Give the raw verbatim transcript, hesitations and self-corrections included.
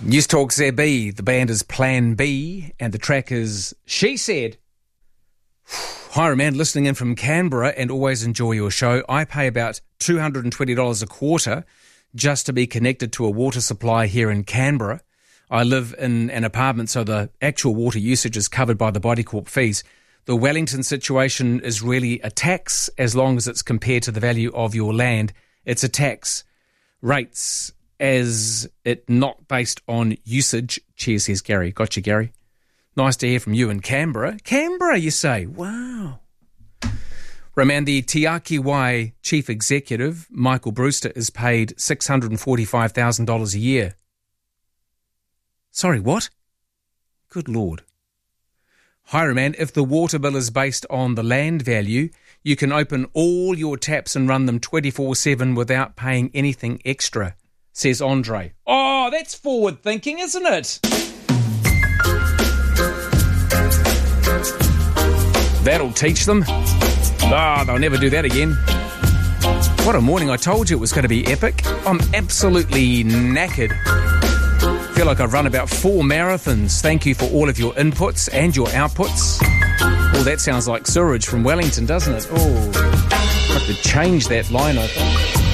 News Talk Z B, the band is Plan B, and the track is She Said. Hi, man, listening in from Canberra, and always enjoy your show. I pay about two hundred twenty dollars a quarter just to be connected to a water supply here in Canberra. I live in an apartment, so the actual water usage is covered by the Body Corp fees. The Wellington situation is really a tax as long as it's compared to the value of your land. It's a tax. Rates as it not based on usage. Cheers, says Gary. Gotcha, Gary. Nice to hear from you in Canberra. Canberra, you say? Wow. Roman, the Te Aki Wai Chief Executive, Michael Brewster, is paid six hundred forty-five thousand dollars a year. Sorry, what? Good Lord. Hi, Roman. If the water bill is based on the land value, you can open all your taps and run them twenty-four seven without paying anything extra, says Andre. Oh, that's forward thinking, isn't it? That'll teach them. Ah, oh, they'll never do that again. What a morning. I told you it was going to be epic. I'm absolutely knackered. Feel like I've run about four marathons. Thank you for all of your inputs and your outputs. Oh, that sounds like sewerage from Wellington, doesn't it? Oh, I have to change that line, I think.